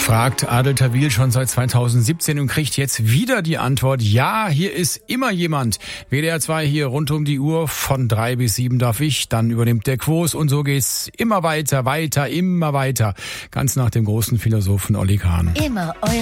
Fragt Adel Tawil schon seit 2017 und kriegt jetzt wieder die Antwort, ja, hier ist immer jemand. WDR 2 hier rund um die Uhr, von 3 bis 7 darf ich, dann übernimmt der Quos und so geht's immer weiter, immer weiter. Ganz nach dem großen Philosophen Olli Kahn. Immer eure